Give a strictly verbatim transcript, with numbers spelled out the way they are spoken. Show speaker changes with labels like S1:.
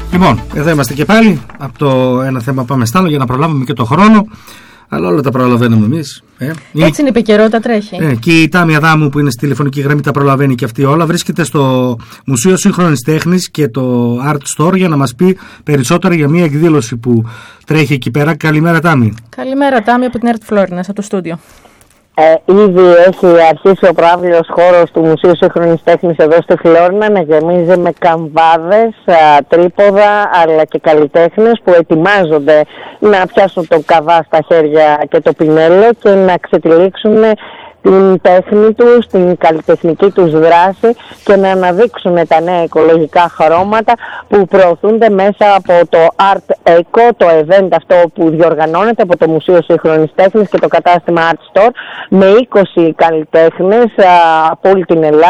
S1: Λοιπόν, εδώ είμαστε και πάλι. Από το ένα θέμα πάμε στο άλλο για να προλάβουμε και το χρόνο. Αλλά όλα τα προλαβαίνουμε εμείς. Ε.
S2: Έτσι είναι η επικαιρότητα, τρέχει.
S1: Ε, και η Τάμια Αδάμου που είναι στη τηλεφωνική γραμμή τα προλαβαίνει και αυτή όλα. Βρίσκεται στο Μουσείο Σύγχρονης Τέχνης και το Art Store για να μας πει περισσότερα για μια εκδήλωση που τρέχει εκεί πέρα. Καλημέρα, Τάμι.
S2: Καλημέρα, Τάμι, από την Art Florida, από το στούντιο.
S3: Ε, ήδη έχει αρχίσει ο προαύλιος χώρος του Μουσείου Σύγχρονης Τέχνης εδώ στη Φλόρινα να γεμίζει με καμβάδες, τρίποδα αλλά και καλλιτέχνες που ετοιμάζονται να πιάσουν το καβά στα χέρια και το πινέλο και να ξετυλίξουν την τέχνη τους, την καλλιτεχνική τους δράση και να αναδείξουν τα νέα οικολογικά χρώματα που προωθούνται μέσα από το Art Eco, το event αυτό που διοργανώνεται από το Μουσείο Σύγχρονης Τέχνης και το κατάστημα Art Store με είκοσι καλλιτέχνες από όλη την Ελλάδα.